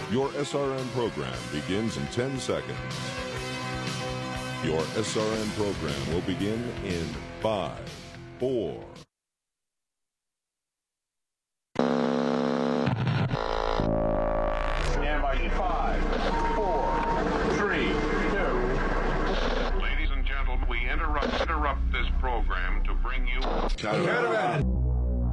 Your SRN program begins in 10 seconds. Your SRN program will begin in 5, 4,